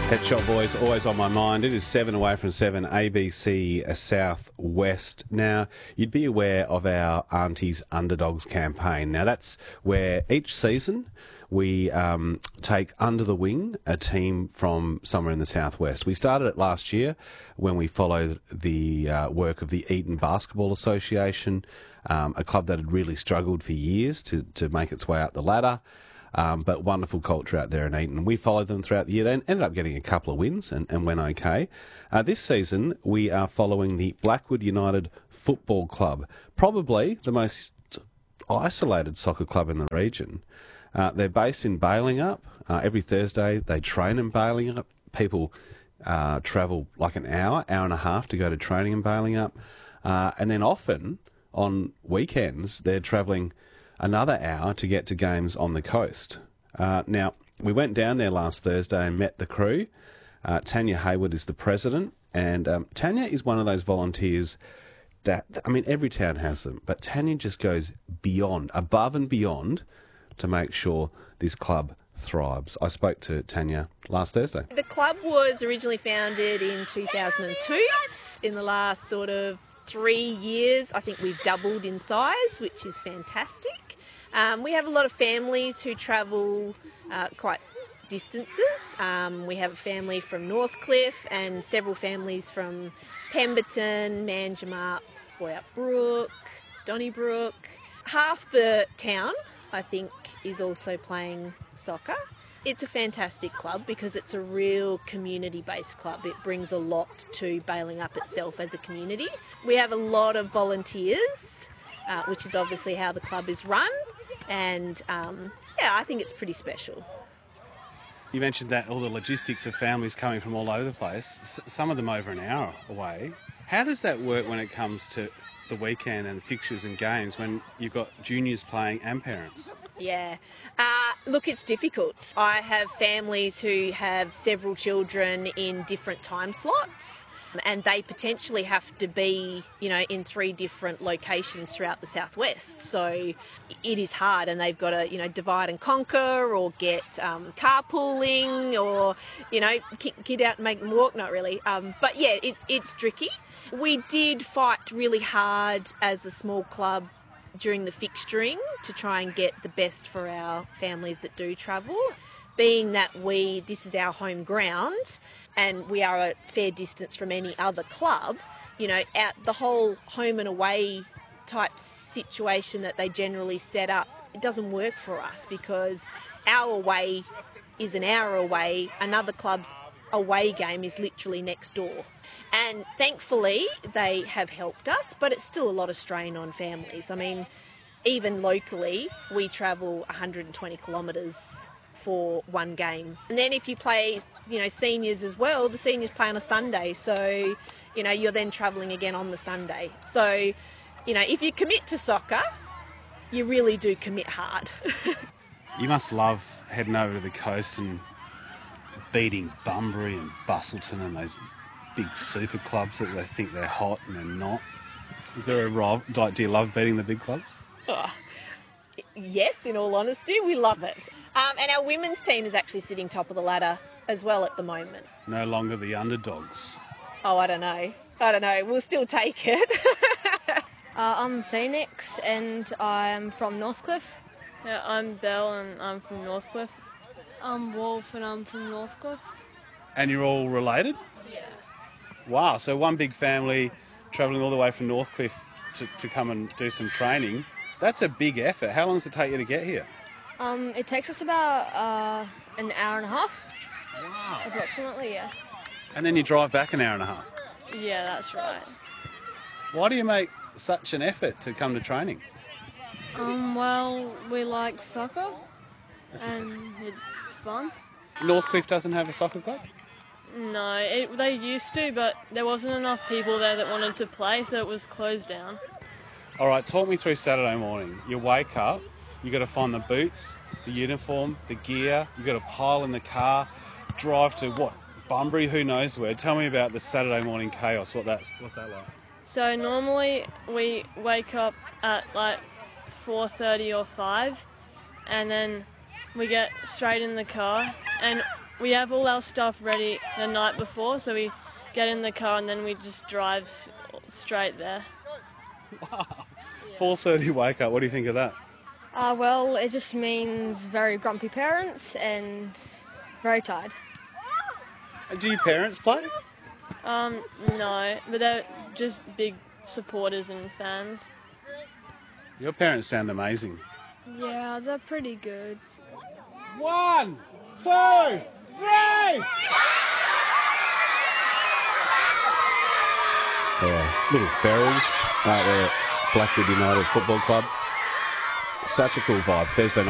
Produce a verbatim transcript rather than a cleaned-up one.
Pet Shop Boys, always on my mind. It is seven away from seven, A B C South West. Now, you'd be aware of our Aunties Underdogs campaign. Now, that's where each season we um, take under the wing a team from somewhere in the Southwest. We started it last year when we followed the uh, work of the Eton Basketball Association, um, a club that had really struggled for years to, to make its way up the ladder. Um, but wonderful culture out there in Eton. We followed them throughout the year. They ended up getting a couple of wins and, and went okay. Uh, this season, we are following the Blackwood United Football Club, probably the most isolated soccer club in the region. Uh, they're based in Balingup. Uh, every Thursday, they train in Balingup. People uh, travel like an hour, hour and a half to go to training in Balingup. Uh, and then often, on weekends, they're travelling another hour to get to games on the coast. Uh, now, we went down there last Thursday and met the crew. Uh, Tanya Hayward is the president, and um, Tanya is one of those volunteers that, I mean, every town has them, but Tanya just goes beyond, above and beyond, to make sure this club thrives. I spoke to Tanya last Thursday. The club was originally founded in two thousand two. In the last sort of three years, I think we've doubled in size, which is fantastic. Um, we have a lot of families who travel uh, quite distances. Um, we have a family from Northcliffe and several families from Pemberton, Manjimup, Boyup Brook, Donnybrook. Half the town, I think, is also playing soccer. It's a fantastic club because it's a real community-based club. It brings a lot to Balingup itself as a community. We have a lot of volunteers, uh, which is obviously how the club is run. And, um, yeah, I think it's pretty special. You mentioned that all the logistics of families coming from all over the place, s- some of them over an hour away. How does that work when it comes to the weekend and fixtures and games when you've got juniors playing and parents? Yeah. Uh, look, it's difficult. I have families who have several children in different time slots, and they potentially have to be, you know, in three different locations throughout the southwest. So it is hard, and they've got to, you know, divide and conquer or get um, carpooling or, you know, get out and make them walk. Not really. Um, but, yeah, it's, it's tricky. We did fight really hard as a small club during the fixturing to try and get the best for our families that do travel. Being that we, this is our home ground and we are a fair distance from any other club, you know, out the whole home and away type situation that they generally set up, it doesn't work for us because our away is an hour away, another club's away game is literally next door. And thankfully they have helped us, but it's still a lot of strain on families. I mean, even locally, we travel one hundred twenty kilometres for one game. And then if you play, you know, seniors as well, the seniors play on a Sunday. So, you know, you're then travelling again on the Sunday. So, you know, if you commit to soccer, you really do commit hard. You must love heading over to the coast and beating Bunbury and Bustleton and those big super clubs that they think they're hot and they're not. Is there a rob? Like, do you love beating the big clubs? Oh, yes, in all honesty, we love it. Um, and our women's team is actually sitting top of the ladder as well at the moment. No longer the underdogs. Oh, I don't know. I don't know. We'll still take it. uh, I'm Phoenix and I'm from Northcliffe. Yeah, I'm Belle and I'm from Northcliffe. I'm Wolf and I'm from Northcliffe. And you're all related? Yeah. Wow, so one big family travelling all the way from Northcliffe to, to come and do some training. That's a big effort. How long does it take you to get here? Um, it takes us about uh, an hour and a half. Wow. Approximately, yeah. And then you drive back an hour and a half? Yeah, that's right. Why do you make such an effort to come to training? Um, well, we like soccer and it's fun. Northcliffe doesn't have a soccer club? No, it, they used to, but there wasn't enough people there that wanted to play, so it was closed down. All right, talk me through Saturday morning. You wake up, you got to find the boots, the uniform, the gear. You got to pile in the car, drive to what? Bunbury, who knows where. Tell me about the Saturday morning chaos. What that's what's that like? So normally we wake up at like four thirty or five, and then we get straight in the car, and we have all our stuff ready the night before, so we get in the car and then we just drive s- straight there. four thirty wake up. What do you think of that? Uh, well, it just means very grumpy parents and very tired. And do your parents play? Um, no, but they're just big supporters and fans. Your parents sound amazing. Yeah, they're pretty good. One, two, three! Yeah, little ferals out there at Blackwood United Football Club. Such a cool vibe. Thursday night.